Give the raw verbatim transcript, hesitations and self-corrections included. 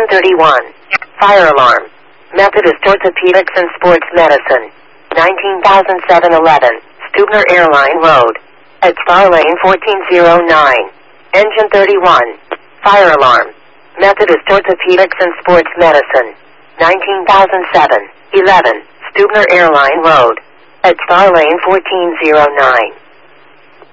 thirty-one. Fire alarm. Methodist Orthopedics and Sports Medicine. nineteen thousand seven hundred eleven. Stubner Airline Road. At Star Lane fourteen oh nine. Engine thirty-one. Fire alarm. Methodist Orthopedics and Sports Medicine. nineteen thousand seven hundred eleven. Stubner Airline Road. At Star Lane fourteen oh nine.